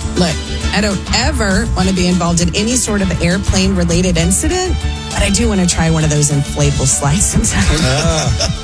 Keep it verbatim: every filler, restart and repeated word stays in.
Look, I don't ever want to be involved in any sort of airplane-related incident, but I do want to try one of those inflatable slides sometime. Uh.